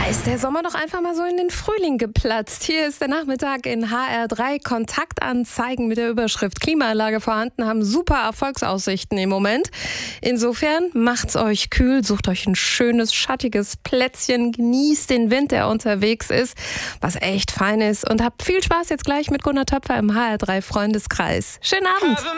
Ist der Sommer doch einfach mal so in den Frühling geplatzt. Hier ist der Nachmittag in HR3. Kontaktanzeigen mit der Überschrift Klimaanlage vorhanden haben super Erfolgsaussichten im Moment. Insofern macht's euch kühl, sucht euch ein schönes, schattiges Plätzchen, genießt den Wind, der unterwegs ist, was echt fein ist, und habt viel Spaß jetzt gleich mit Gunnar Töpfer im HR3 Freundeskreis. Schönen Abend!